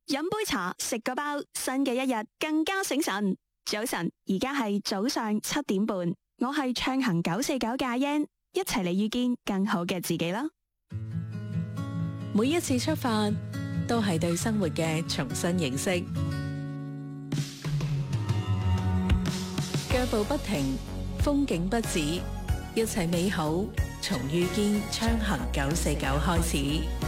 飲杯茶，食個包，新嘅一日更加醒神。早晨，而家係早上7點半，我係暢行949嘅阿欣，一齊嚟遇見更好嘅自己啦。 每一次出發都係對生活嘅重新認識，腳步不停，風景不止，一切美好從遇見暢行949開始。